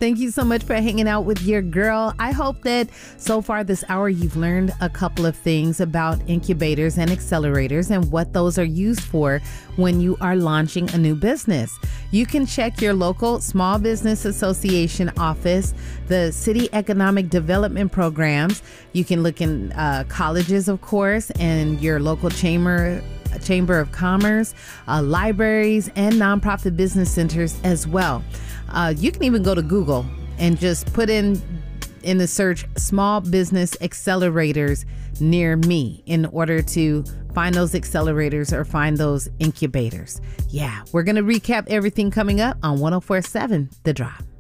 Thank you so much for hanging out with your girl. I hope that so far this hour you've learned a couple of things about incubators and accelerators and what those are used for when you are launching a new business. You can check your local Small Business Association office, the city economic development programs. You can look in colleges, of course, and your local chamber of commerce, libraries, and nonprofit business centers as well. You can even go to Google and just put in the search small business accelerators near me in order to find those accelerators or find those incubators. Yeah, we're going to recap everything coming up on 104.7 The Drop.